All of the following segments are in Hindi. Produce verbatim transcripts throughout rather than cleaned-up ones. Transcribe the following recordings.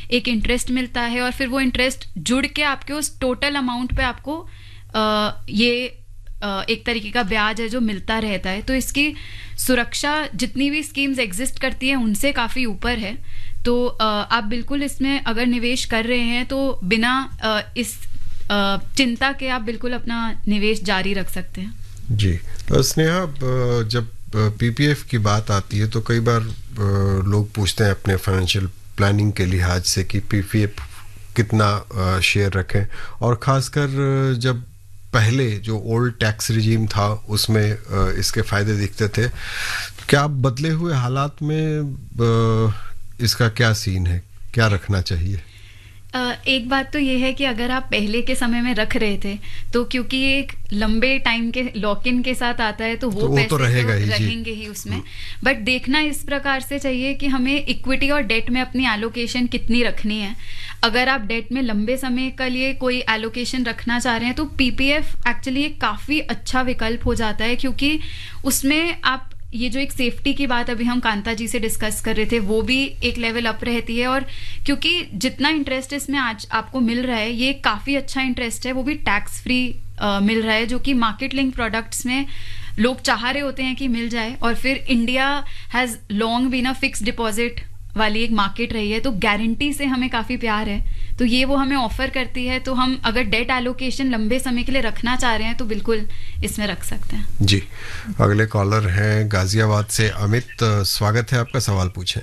एक इंटरेस्ट मिलता है और फिर वो इंटरेस्ट जुड़ के आपके उस टोटल अमाउंट पे आपको आ, ये आ, एक तरीके का ब्याज है जो मिलता रहता है। तो इसकी सुरक्षा जितनी भी स्कीम्स एग्जिस्ट करती हैं उनसे काफ़ी ऊपर है। तो आ, आप बिल्कुल इसमें अगर निवेश कर रहे हैं तो बिना आ, इस आ, चिंता के आप बिल्कुल अपना निवेश जारी रख सकते हैं। जी स्नेहा, जब पीपीएफ की बात आती है तो कई बार लोग पूछते हैं अपने फाइनेंशियल प्लानिंग के लिहाज से कि पीपीएफ कितना शेयर रखें, और ख़ासकर जब पहले जो ओल्ड टैक्स रिजीम था उसमें इसके फ़ायदे दिखते थे। क्या बदले हुए हालात में इसका क्या सीन है, क्या रखना चाहिए? एक बात तो ये है कि अगर आप पहले के समय में रख रहे थे तो क्योंकि ये एक लंबे टाइम के लॉक इन के साथ आता है तो वो, तो वो पैसे तो रहेगा तो ही रहेंगे ही उसमें। बट देखना इस प्रकार से चाहिए कि हमें इक्विटी और डेट में अपनी एलोकेशन कितनी रखनी है। अगर आप डेट में लंबे समय के लिए कोई एलोकेशन रखना चाह रहे हैं तो पीपीएफ एक्चुअली एक काफ़ी अच्छा विकल्प हो जाता है, क्योंकि उसमें आप ये जो एक सेफ्टी की बात अभी हम कांता जी से डिस्कस कर रहे थे वो भी एक लेवल अप रहती है। और क्योंकि जितना इंटरेस्ट इसमें आज आपको मिल रहा है ये काफ़ी अच्छा इंटरेस्ट है, वो भी टैक्स फ्री मिल रहा है, जो कि मार्केट लिंक प्रोडक्ट्स में लोग चाह रहे होते हैं कि मिल जाए। और फिर India has long been a fix deposit वाली एक मार्केट रही है, तो गारंटी से हमें काफ़ी प्यार है, तो ये वो हमें ऑफर करती है। तो हम अगर डेट एलोकेशन लंबे समय के लिए रखना चाह रहे हैं तो बिल्कुल इसमें रख सकते हैं। जी, अगले कॉलर हैं गाजियाबाद से अमित, स्वागत है आपका, सवाल पूछें।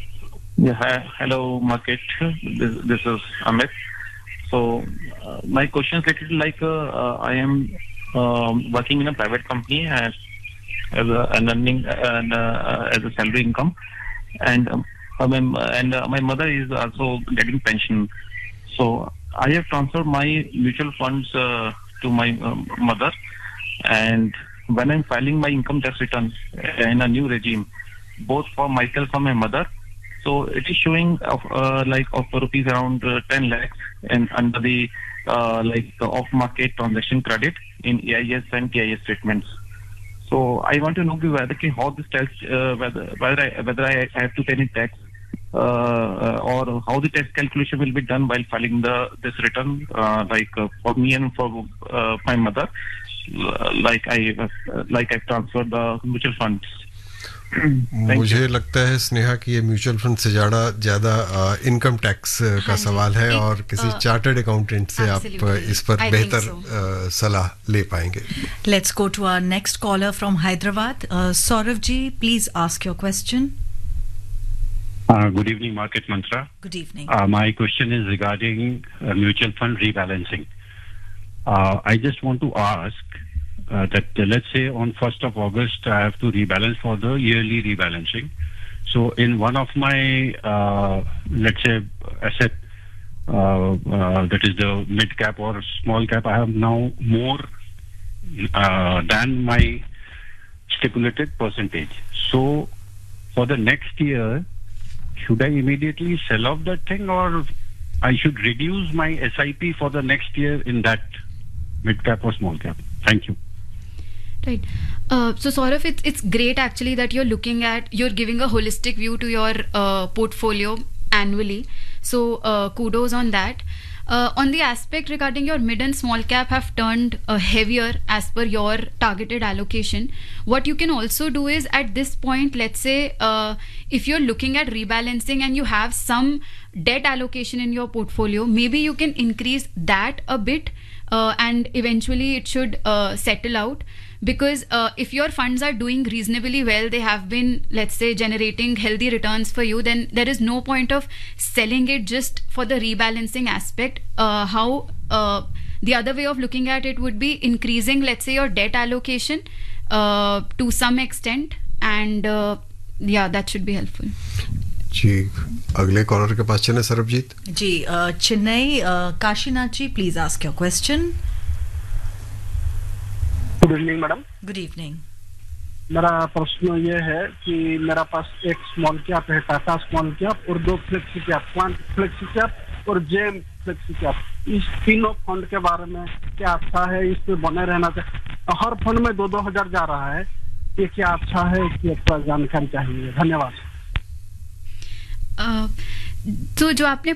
Hello market, this is Amit. So my question is little like I am working in a private company as an earning as a salary income, and um, um, and uh, my mother is also getting pension. So I have transferred my mutual funds uh, to my um, mother, and when I'm filing my income tax return in a new regime, both for myself and my mother, so it is showing of uh, like of rupees around uh, ten lakhs and under the uh, like the off market transaction credit in E I S and T I S statements. So I want to know whether how this tax uh, whether whether I whether I have to pay any tax uh, or how the tax calculation will be done while filing the this return uh, like uh, for me and for uh, my mother, uh, like I uh, like I transferred the mutual funds. मुझे लगता है स्नेहा कि ये म्यूचुअल फंड से ज्यादा ज्यादा इनकम टैक्स का सवाल है और किसी चार्टर्ड अकाउंटेंट से आप इस पर बेहतर सलाह ले पाएंगे। Let's go to our next collar from Hyderabad. Saurabh ji, please ask your question. Good evening market Mantra. Good evening. My question is regarding mutual fund rebalancing. I just want to ask Uh, that uh, let's say on first of August I have to rebalance for the yearly rebalancing. So in one of my uh, let's say asset uh, uh, that is the mid cap or small cap, I have now more uh, than my stipulated percentage. So for the next year, should I immediately sell off that thing, or I should reduce my S I P for the next year in that mid cap or small cap? Thank you. Right. Uh, so Saurav, it's it's great actually that you're looking at, you're giving a holistic view to your uh, portfolio annually. So uh, kudos on that. Uh, on the aspect regarding your mid and small cap have turned uh, heavier as per your targeted allocation. What you can also do is at this point, let's say uh, if you're looking at rebalancing and you have some debt allocation in your portfolio, maybe you can increase that a bit uh, and eventually it should uh, settle out. Because uh, if your funds are doing reasonably well, they have been, let's say, generating healthy returns for you, then there is no point of selling it just for the rebalancing aspect. Uh, how uh, the other way of looking at it would be increasing, let's say, your debt allocation uh, to some extent, and uh, yeah, that should be helpful. जी, अगले कॉलर के पास चले सरबजीत जी। चेन्नई, काशीनाथ जी, please ask your question. Good evening madam. Good evening. मेरा प्रश्न ये है कि मेरा पास एक स्मॉल कैप है, टाटा स्मॉल कैप, और दो flexi cap, quant flexi cap और जेम फ्लेक्सी कैप। इस तीनों फंड के बारे में क्या अच्छा है, इस पे बने रहना चाहिए? हर फंड में दो दो हजार जा रहा है, ये क्या अच्छा है, इसकी अच्छा जानकारी चाहिए। धन्यवाद। uh, तो जो आपने